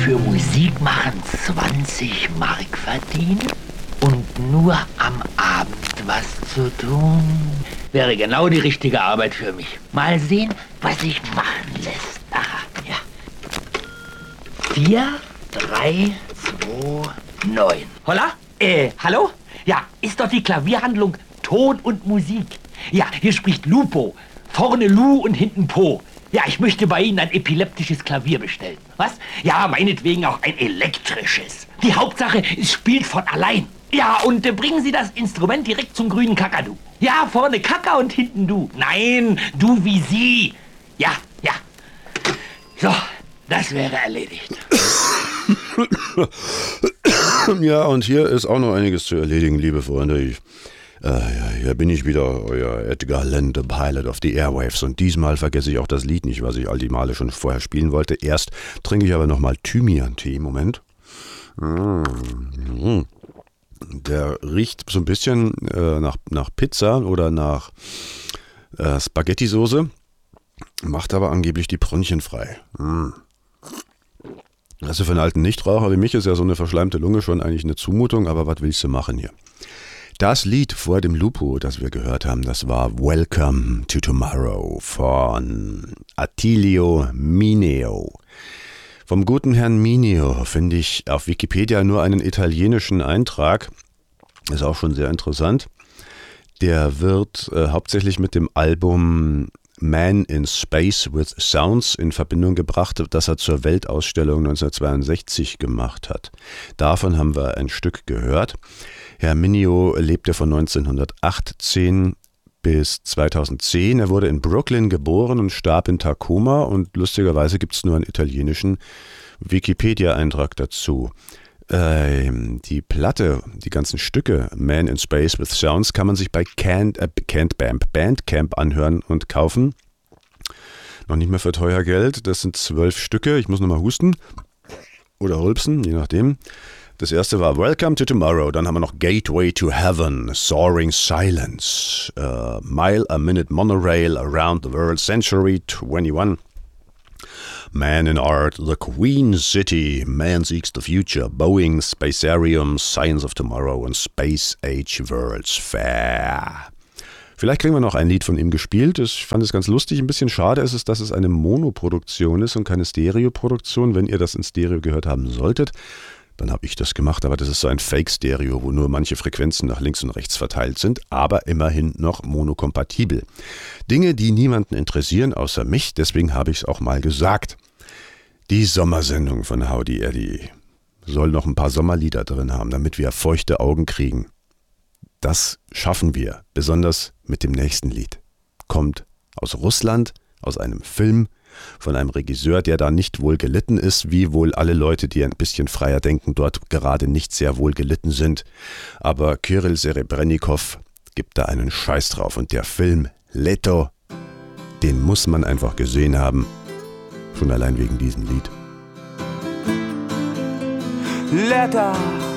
für Musik machen 20 Mark verdienen und nur am Abend was zu tun, wäre genau die richtige Arbeit für mich. Mal sehen, was sich machen lässt. Aha, ja. 4, 3, 2, 9. Holla? Hallo? Ja, ist doch die Klavierhandlung Ton und Musik. Ja, hier spricht Lupo. Vorne Lu und hinten Po. Ja, ich möchte bei Ihnen ein epileptisches Klavier bestellen. Was? Ja, meinetwegen auch ein elektrisches. Die Hauptsache, es spielt von allein. Ja, und bringen Sie das Instrument direkt zum grünen Kakadu. Ja, vorne Kaka und hinten Du. Nein, du wie Sie. Ja, ja. So, das wäre erledigt. Ja, und hier ist auch noch einiges zu erledigen, liebe Freunde. Hier bin ich wieder, euer Edgar Lente, Pilot of the Airwaves. Und diesmal vergesse ich auch das Lied nicht, was ich all die Male schon vorher spielen wollte. Erst trinke ich aber nochmal Thymian-Tee. Moment. Der riecht so ein bisschen nach Pizza oder nach Spaghetti-Soße, macht aber angeblich die Bronchien frei. Also für einen alten Nichtraucher wie mich ist ja so eine verschleimte Lunge schon eigentlich eine Zumutung, aber was willst du machen hier? Das Lied vor dem Lupo, das wir gehört haben, das war Welcome to Tomorrow von Attilio Mineo. Vom guten Herrn Mineo finde ich auf Wikipedia nur einen italienischen Eintrag. Ist auch schon sehr interessant. Der wird hauptsächlich mit dem Album Man in Space with Sounds in Verbindung gebracht, das er zur Weltausstellung 1962 gemacht hat. Davon haben wir ein Stück gehört. Herr Mineo lebte von 1918 bis 2010. Er wurde in Brooklyn geboren und starb in Tacoma und lustigerweise gibt es nur einen italienischen Wikipedia-Eintrag dazu. Die Platte, die ganzen Stücke Man in Space with Sounds kann man sich bei Bandcamp anhören und kaufen. Noch nicht mehr für teuer Geld. Das sind 12 Stücke. Ich muss nochmal husten oder rülpsen, je nachdem. Das erste war Welcome to Tomorrow, dann haben wir noch Gateway to Heaven, Soaring Silence, Mile a Minute Monorail Around the World, Century 21, Man in Art, The Queen City, Man Seeks the Future, Boeing, Spacarium, Science of Tomorrow und Space Age World's Fair. Vielleicht kriegen wir noch ein Lied von ihm gespielt. Ich fand es ganz lustig. Ein bisschen schade ist es, dass es eine Monoproduktion ist und keine Stereoproduktion. Wenn ihr das in Stereo gehört haben solltet, dann habe ich das gemacht, aber das ist so ein Fake-Stereo, wo nur manche Frequenzen nach links und rechts verteilt sind, aber immerhin noch monokompatibel. Dinge, die niemanden interessieren, außer mich, deswegen habe ich es auch mal gesagt. Die Sommersendung von Howdy Eddie soll noch ein paar Sommerlieder drin haben, damit wir feuchte Augen kriegen. Das schaffen wir, besonders mit dem nächsten Lied. Kommt aus Russland, aus einem Film, von einem Regisseur, der da nicht wohl gelitten ist, wie wohl alle Leute, die ein bisschen freier denken, dort gerade nicht sehr wohl gelitten sind. Aber Kyrill Serebrennikov gibt da einen Scheiß drauf. Und der Film Leto, den muss man einfach gesehen haben. Schon allein wegen diesem Lied. Leto